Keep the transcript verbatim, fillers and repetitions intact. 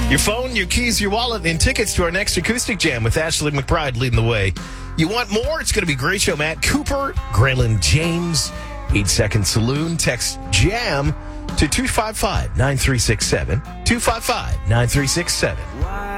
Your phone, your keys, your wallet, and tickets to our next Acoustic Jam with Ashley McBride leading the way. You want more? It's going to be a great show. Matt Cooper, Graylin James, eight Second Saloon. Text JAM to two five five, nine three six seven. two five five, nine three six seven.